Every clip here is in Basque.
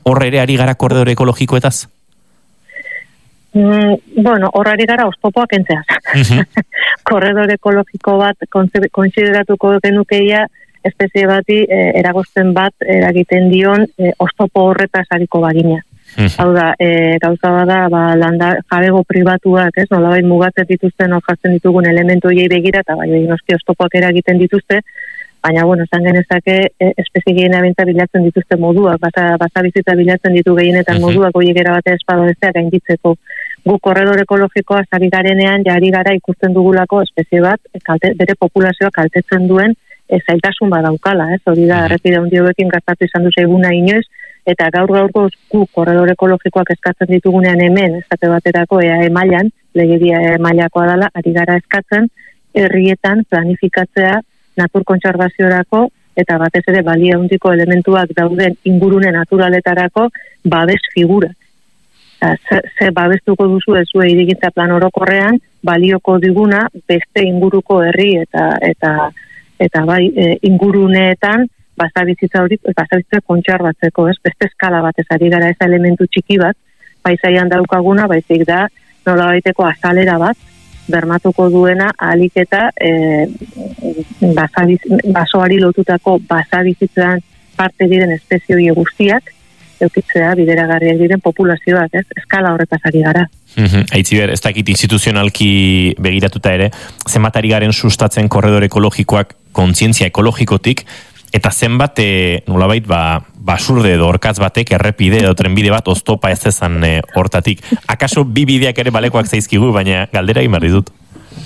Hor ere ari gara korredore ekologikoetaz? Bueno, horrari gara oztopoak entzeaz. Korredore ekologiko bat konsideratuko genukeia espezie bati eragozten bat eragiten dion oztopo horretaz ariko bagina. Hau da, gauza bada, jabego pribatuak, nolabait mugatzen dituzten hor jartzen ditugun elementu hiei begira, eta bai, noski oztopoak eragiten dituzte, baina, bueno, esan genezake, espezie gehiena bentsa bilatzen dituzte moduak, basa bizitza bilatzen ditu gehienetan moduak, oiek erabate espada besteak gainditzeko. Gu korredor ekologikoa ari garenean, ari gara ikusten dugulako espezie bat, bere populazioa kaltetzen duen zailtasun badaukala, hori da, errepide handioekin gertatu izan du zaiguna inoiz, eta gaur-gaurko gu korredor ekologikoak eskatzen ditugunean hemen, esate baterako EAE mailan, legedia mailakoa dela, ari gara eskatzen, herrietan planifikatzea natur kontserbaziorako eta batez ere balia handiko elementuak dauden ingurune naturaletarako babes figura. Ze babestuko duzu ezue hirigintza plan orokorrean, balioko diguna beste inguruko herri eta bai inguruneetan basabizitza kontserbatzeko, beste eskala batez ari gara ez elementu txiki bat, paisaian daukaguna, baizik da nolabaiteko azalera bat, bermatuko duena ahalik eta basoari lotutako basabizitzan parte diren espezioi guztiak eukitzea bideragarriak diren populazioak, eskala horretaz ari gara. Aitziber, ez dakit instituzionalki begiratuta ere, zenbat ari garen sustatzen korredor ekologikoak kontzientzia ekologikotik, eta zenbat nolabait basurde edo orkatz batek errepide edo trenbide bat oztopa ez ezan hortatik. Akaso bi bideak ere balekoak zaizkigu, baina galdera egin behar ditut.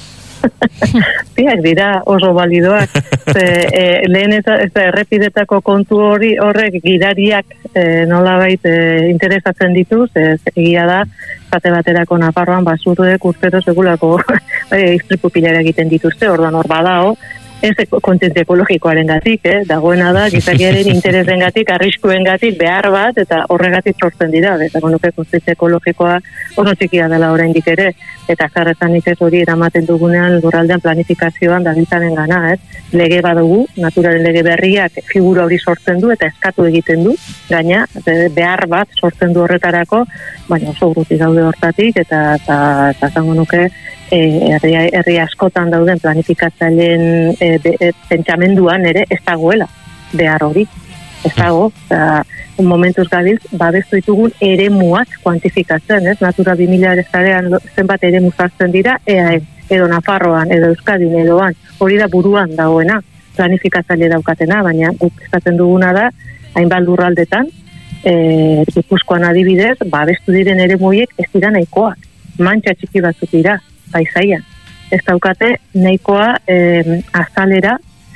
Biak dira oso balidoak. Lehen eta errepidetako kontu horrek gidariak nolabait interesatzen dituz, egia da, zate baterako Nafarroan basurdek urtero segulako istripu pilara egiten dituzte, orduan hor badao, ez kontzientzia ekologikoaren gatik, dagoena da, gizakiaren interesen gatik, arriskuen gatik, behar bat, eta horregatik sortzen dira, eta konuke kontzientzia ekologikoa oso txikia dela oraindik ere, eta zarrezanik ez hori eramaten dugunean lurraldean planifikazioan dabiltzanen gana, lege badugu, naturaren lege berriak figura hori sortzen du, eta eskatu egiten du, gaina, behar bat sortzen du horretarako, baina oso urruti daude hortatik, eta zango nuke, herri askotan dauden planifikatzaileen pentsamenduan ere ez dagoela behar hori. Ez dago, momentuz gabiltz, babestu ditugun eremuak kuantifikatzen, Natura 2000 estarean zenbat eremu zartzen dira, edo Nafarroan, edo Euskadin, edoan, hori da buruan dagoena, planifikatzaile daukatena, baina guk esaten duguna da, hainbat lurraldetan, Gipuzkoan adibidez, babestu diren eremuiek ez dira nahikoak, mantxa txiki batzuk dira, paisaian. Ez daukate nahikoa azalera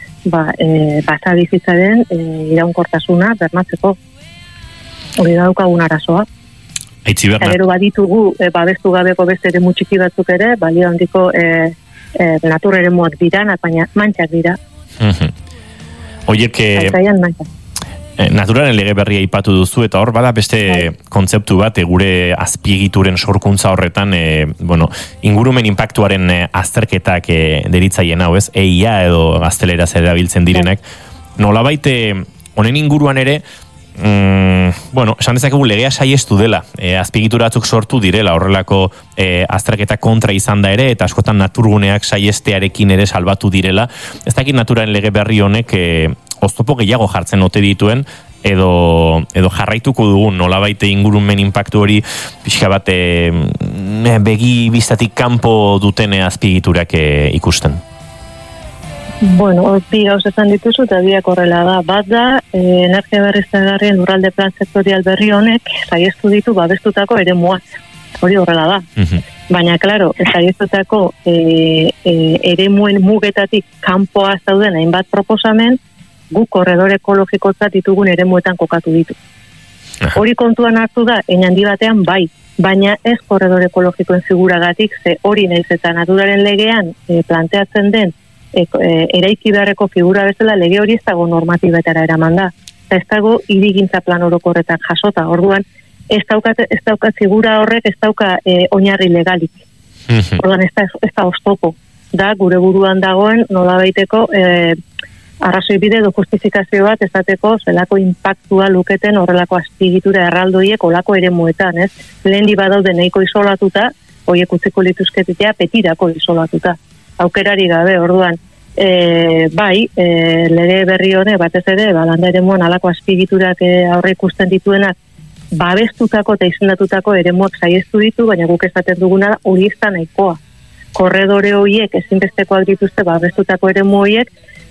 basabizitzaren iraunkortasuna bermatzeko. Hori daukagun arazoa. Gero baditugu babestu gabeko beste eremu txiki batzuk ere, balio handiko natur eremuak dira, baina mantxak dira. Paisaian mantxak. Naturaren lege berria aipatu duzu, eta hor bada beste kontzeptu bat gure azpiegituren sorkuntza horretan ingurumen impactuaren azterketak deritzaien hau, EIA edo gazteleraz erabiltzen direnak. Nolabait honen inguruan ere esan dezakegu legea saiestu dela, azpiegituratzuk sortu direla horrelako azterketa kontra izan da ere, eta askotan naturguneak saiestearekin ere salbatu direla. Ez dakit naturaren lege berri honek oztopo gehiago jartzen ote dituen, edo jarraituko dugun nolabaite ingurumen impactu hori pixka bat begi biztatik kanpo duten azpiegiturak ikusten. Bueno, bi gauzetan dituzu eta biak horrela da. Bat da, energia berriztagarrien lurralde plan sektorial berri honek saiestu ditu babestutako eremuak. Hori horrela da. Baina, klaro, saiestutako eremuen mugetatik kanpoa zauden hainbat proposamen, guk korredor ekologikotzat ditugun eremuetan kokatu ditu. Hori kontuan hartu da, handi batean bai, baina ez korredor ekologikoen figuragatik, ze hori nahiz eta naturaren legean planteatzen den eraiki beharreko figura bezala lege hori ez dago normatibetara eraman da. Ez dago hirigintza plan orokorretan jasota, orduan ez dauka figura horrek ez dauka oinarri legalik. Orduan ez da oztopo. Da, gure buruan dagoen nolabaiteko arrazoi bide edo justifikazio bat esateko zelako impactua luketen horrelako azpiegitura erraldoiek olako eremuetan, ez? Lehendi badaude nahiko isolatuta, horiek utziko lituzketea petirako isolatuta. Aukerari gabe, orduan, lege berri hone, batez ere, landa eremuan alako azpiegiturak aurre ikusten dituenak, babestutako eta izendatutako eremuak saiestu ditu, baina guk esaten duguna hori ez da nahikoa. Korredore horiek ezinbestekoak dituzte babestutako eremu horiek,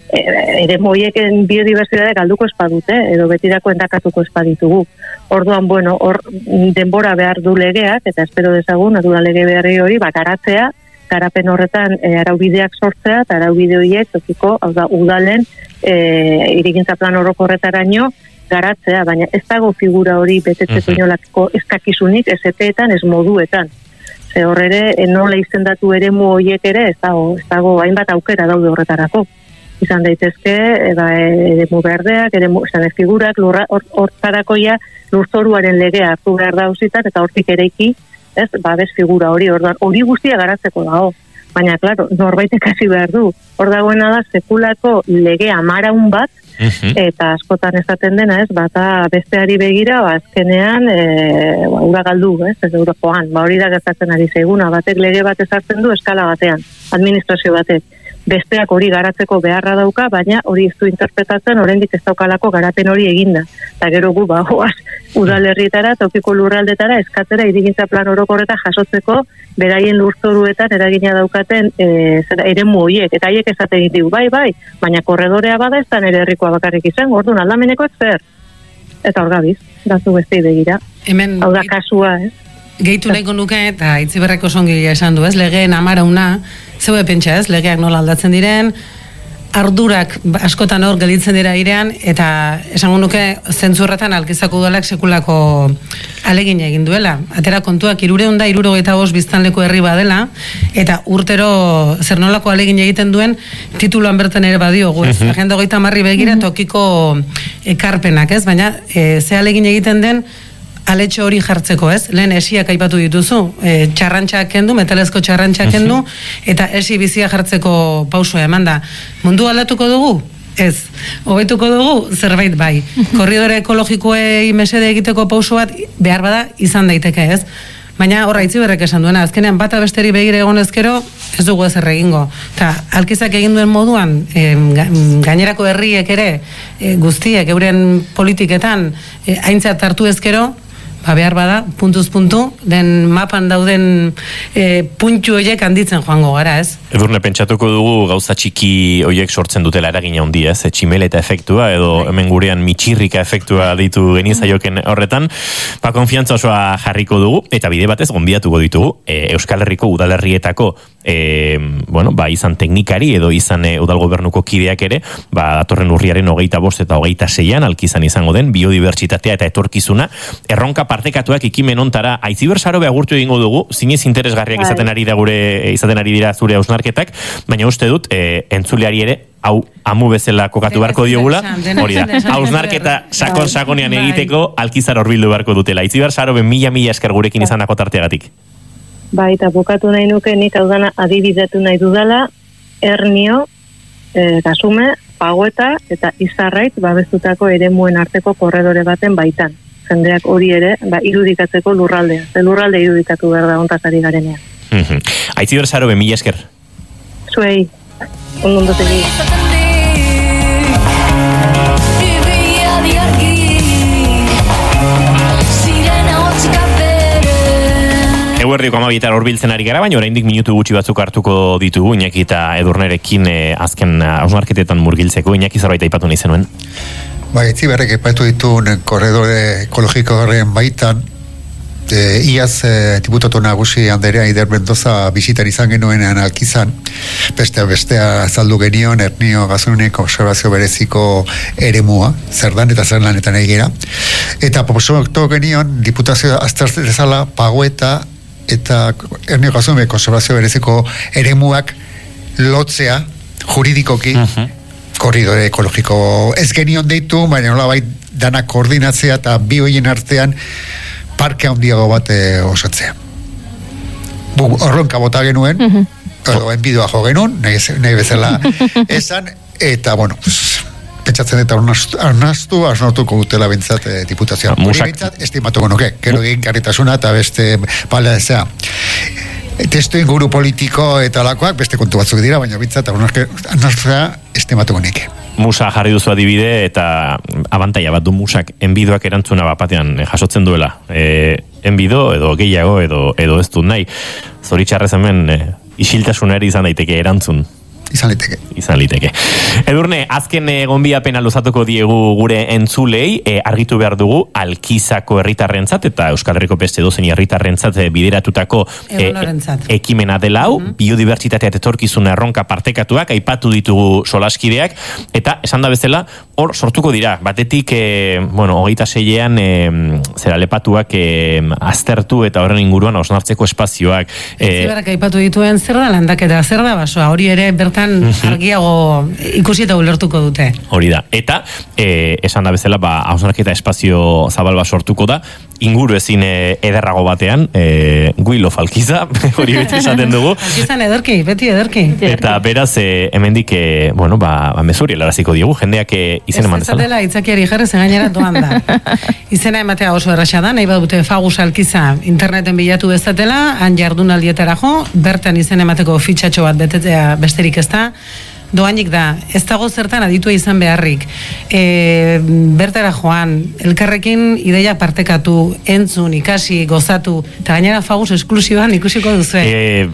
eremu horieken biodibertsitatea galduko espadute, edo betirako endakatuko espaditugu. Orduan, hor denbora behar du legeak, eta espero dezagun, lege berri hori, garatzea, garapen horretan araubideak sortzea, eta araubide horiek, tokiko, hau da, udalen, hirigintza plan orokorretaraino, garatzea, baina ez dago figura hori betetzeko inolako eskakizunik, ez epeetan, ez moduetan. Ze horre nola izendatu eremu horiek ere, ez dago hainbat aukera daude horretarako. Izan daitezke, eremu berdeak, izan ez figurak, hortarakoia lurzoruaren legea hartu behar dauzitan, eta hortik ereiki, ez, babes figura hori, hori guztia garatzeko dago. Baina, klaro, norbaitek hasi behar du. Hor dagoena da, sekulako legea maraun bat, eta askotan esaten dena, ez, bata besteari begira, azkenean, ura galdu, ez Europoan, hori da gertatzen ari zaiguna, batek lege bat ezartzen du eskala batean, administrazio batek. Besteak hori garatzeko beharra dauka, baina hori ez du interpretatzen, oraindik ez daukalako garapen hori eginda. Eta gero gu, udalerrietara, tokiko lurraldetara, eskatzera hirigintza plan orokorreta jasotzeko, beraien lurzoruetan eragina daukaten eremu horiek. Eta haiek esaten ditu, bai, baina korredorea bada ez da nere herrikoa bakarrik izango, orduan aldamenekoek zer. Eta hor gabiz, dazu bestei begira. Hau da kasua, ez? Gehitu nahiko nuke, eta Itziberreko zongi esan du, ez? Legeen amarauna, zeue pentsa, ez? Legeak nola aldatzen diren, ardurak askotan hor gelitzen dira irean, eta esango nuke zentzurretan Alkizako udalak sekulako alegin egin duela. Atera kontuak 375 biztanleko herri badela, eta urtero zer nolako alegin egiten duen tituluan bertan ere badiogu, ez? Agenda 30 begira tokiko ekarpenak, ez? Baina ze alegin egiten den aletxo hori jartzeko, ez? Lehen esiak aipatu dituzu, txarrantxak kendu, metalezko txarrantxak kendu, eta esi bizia jartzeko pausua eman da. Mundu aldatuko dugu? Ez. Hobetuko dugu? Zerbait bai. Korridore ekologikoei mesede egiteko pausu bat behar bada izan daiteke, ez? Baina horra Itziberrek esan duena, azkenean bata besteri begire egon ezkero, ez dugu ezer egingo. Eta Alkizak egin duen moduan, gainerako herriek ere, guztiek, euren politiketan, aintzat hartu ezkero, behar bada, puntuz puntu, den mapan dauden puntxu horiek handitzen joango gara, ez? Edurne, pentsatuko dugu gauza txiki horiek sortzen dutela eragina handia, ez? Tximeleta efektua, edo hemen gurean mitxirrika efektua ditu genizaioken horretan, konfiantza osoa jarriko dugu, eta bide batez gonbidatuko ditugu, Euskal Herriko udalerrietako izan teknikari edo izan udal gobernuko kideak ere, datorren urriaren 25 eta 26an Alkizan izango den biodibertsitatea eta etorkizuna, erronka partekatuak ekimen ontara Aitziber Sarobe agurtu egingo dugu, zinez interesgarriak izaten ari dira zure hausnarketak, baina uste dut entzuleari ere hau amu bezala kokatu beharko diogula, hori da, hausnarketa sakonean egiteko Alkizar horbildu beharko dutela. Aitziber Sarobe, mila esker gurekin izanako tarteagatik. Bai, eta bukatu nahi nuke nik hau dana adibidatu nahi dudala, Ernio, Gasume, Pagoeta eta Izarraiz babestutako eremuen arteko korredore baten baitan. Jendeak hori ere, irudikatzeko lurraldea. Lurralde irudikatu behar da ontazari garenean. Aitziber Sarobe, mila esker. Zuei, ondo segi. Eguerdiko 12 horbiltzen ari gara, baina oraindik minutu gutxi batzuk hartuko ditugu Iñaki eta Edurnerekin azken hausnarketetan murgiltzeko. Iñaki zerbait aipatu nahi zenuen? Itziberrek aipatu dituen korredore ekologiko horren baitan, iaz diputatu nagusi Anderea Ider Mendoza bisitan izan genuenean Alkizan, bestea azaldu genion Ernio Gasunek observazio bereziko eremua, zer dan eta zer lanetan egera, eta proposatu genion diputazio aztertzen dezala Pagoeta eta Ernio Gasunek konservazio bereziko eremuak lotzea juridikoki korridore ekologiko ez genion deitu, baina nola bai dana koordinatzea eta bi horien artean parke handiago bat osatzea. Horronka bota genuen, edo enbidoa jo genuen, nahi bezala esan, eta pentsatzen eta arnaztuko dutela bintzat diputazioa. Hori bintzat, estimatuko nuke, gero egin garritasuna eta beste pala ezea. Testu inguru politiko eta lakoak beste kontu batzuk dira, baina bintzat arnaztua estimatuko nike. Musa jarri duzu adibide eta abantaia bat du Musak enbidoak erantzuna batean jasotzen duela. Enbido edo gehiago edo ez du nahi. Zoritxarrez hemen isiltasunari izan daiteke erantzun. Izan liteke. Edurne, azken gonbidapena luzatuko diegu gure entzulei, argitu behar dugu Alkizako herritarrentzat eta Euskal Herriko beste dozein herritarrentzat bideratutako ekimena dela hau, biodibertsitatea eta etorkizuna erronka partekatuak, aipatu ditugu solaskideak, eta esan da bezala, hor sortuko dira, batetik, 26ean zera lepatuak aztertu eta horren inguruan osnartzeko espazioak. Ziberak aipatu dituen zer da landaketa, zer da basoa, hori ere bertan argiago ikusi eta ulertuko dute. Hori da. Eta, esan da bezala, hausnarketa espazio zabal bat sortuko da, inguru ezin ederrago batean, Wheel of Alkiza, hori beti esaten dugu. Alkizan ederki, beti ederki. Eta beraz, hemendik, mesuri helaraziko diogu, jendeak izen eman dezala. Ez zatela itzakiari jarri gainera doan da. Izena ematea oso erraxa da, nahi badute Fagus Alkiza interneten bilatu bezatela, han jardunaldietara jo, bertan izen emateko fitxatxo bat betetzea besterik ez da, doainik da, ez dago zertan aditua izan beharrik. Bertara joan, elkarrekin ideia partekatu, entzun, ikasi, gozatu, eta gainera Fagus esklusiban ikusiko duzue.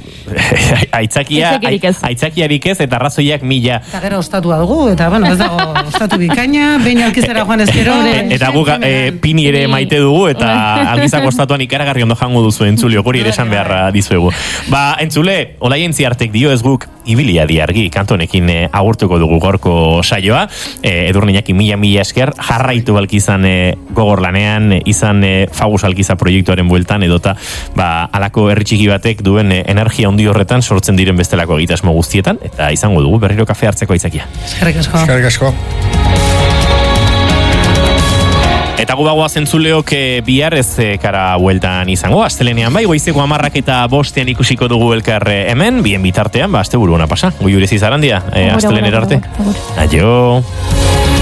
Aitzakiarik ez, eta arrazoiak 1000. Eta gero ostatua dugu, eta ez dago ostatu bikaina, behin Alkizara joan ezkero. Eta guk pini ere maite dugu, eta Alkizako ostatuan ikaragarri ondo jango duzu entzulio, hori ere esan beharra dizuegu. Entzule, olaien ziartek dio ez guk, ibilia diargi, kantonekin agurtuko dugu gorko saioa, Edurneak 1000 esker, jarraitu Alkizan gogor lanean, izan Fagus Alkiza proiektuaren bueltan, edota alako herritxiki batek duen energia handi horretan sortzen diren bestelako egitasmo guztietan, eta izango dugu berriro kafe hartzeko aitzakia. Eskerrik asko. Eta gu dagoa zentzuleok bihar ez kara bueltan izango, astelenean goizeko 10 eta 5 ikusiko dugu elkar hemen, bien bitartean, asteburu ona pasa, Goi Urezi Zarandia, astelenera arte. Aio!